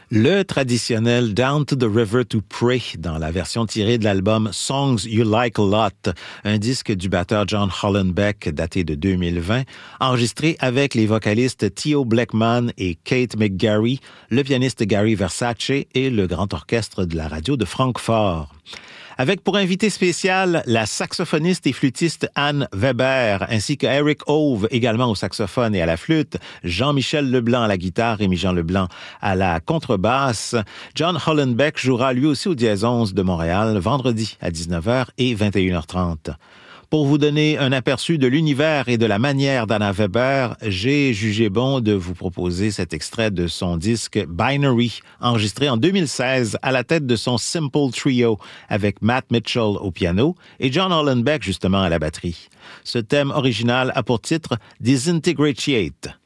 Le traditionnel Down to the River to Pray dans la version tirée de l'album Songs You Like a Lot, un disque du batteur John Hollenbeck daté de 2020, enregistré avec les vocalistes Theo Blackman et Kate McGarry, le pianiste Gary Versace et le grand orchestre de la radio de Francfort. Avec pour invité spécial la saxophoniste et flûtiste Anne Weber, ainsi que Eric Hove, également au saxophone et à la flûte, Jean-Michel Leblanc à la guitare, Rémi-Jean Leblanc à la contrebasse. John Hollenbeck jouera lui aussi au Dièse 11 de Montréal, vendredi à 19h et 21h30. Pour vous donner un aperçu de l'univers et de la manière d'Anna Weber, j'ai jugé bon de vous proposer cet extrait de son disque Binary, enregistré en 2016 à la tête de son Simple Trio, avec Matt Mitchell au piano et John Hollenbeck justement à la batterie. Ce thème original a pour titre Disintegratiate.